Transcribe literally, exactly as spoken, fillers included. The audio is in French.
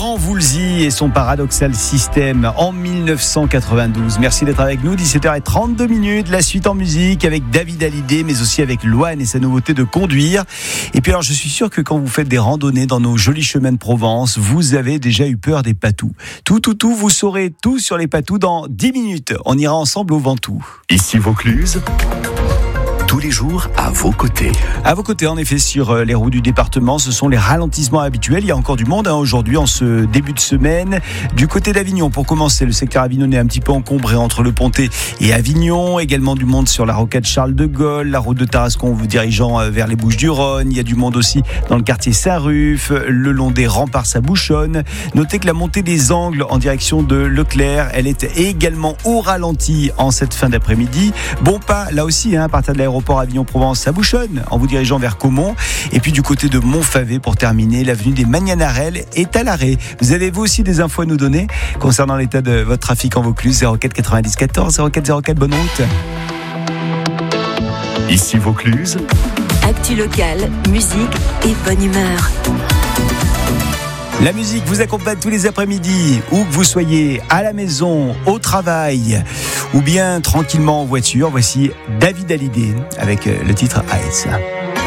Laurent Voulzy et son Paradoxal System en dix-neuf cent quatre-vingt-douze. Merci d'être avec nous, dix-sept heures trente-deux minutes. La suite en musique avec David Hallyday, mais aussi avec Loane et sa nouveauté de conduire. Et puis alors, je suis sûr que quand vous faites des randonnées dans nos jolis chemins de Provence, vous avez déjà eu peur des patous. Tout, tout, tout, vous saurez tout sur les patous dans dix minutes. On ira ensemble au Ventoux. Ici Vaucluse, tous les jours à vos côtés. À vos côtés, en effet, sur les routes du département, ce sont les ralentissements habituels. Il y a encore du monde hein, aujourd'hui, en ce début de semaine. Du côté d'Avignon, pour commencer, le secteur avignonnais est un petit peu encombré entre le Pontet et Avignon. Également du monde sur la rocade Charles de Gaulle, la route de Tarascon vous dirigeant vers les Bouches-du-Rhône. Il y a du monde aussi dans le quartier Saint-Ruf, le long des remparts, ça bouchonne. Notez que la montée des Angles en direction de Leclerc, elle est également au ralenti en cette fin d'après-midi. Bon pas, là aussi, hein, à partir de l'aéroport Avignon-Provence, ça bouchonne en vous dirigeant vers Caumont. Et puis du côté de Montfavet, pour terminer, l'avenue des Magnanarelles est à l'arrêt. Vous avez vous aussi des infos à nous donner concernant l'état de votre trafic en Vaucluse? Zéro quatre quatre-vingt-dix quatorze zéro quatre zéro quatre, bonne route. Ici Vaucluse, actu locale, musique et bonne humeur. La musique vous accompagne tous les après-midi, où que vous soyez, à la maison, au travail, ou bien tranquillement en voiture. Voici David Hallyday avec le titre Eyes.